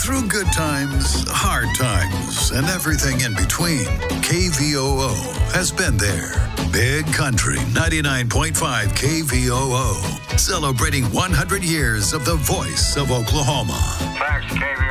Through good times, hard times, and everything in between, KVOO has been there. Big Country 99.5 KVOO, celebrating 100 years of the voice of Oklahoma. Thanks, KVOO.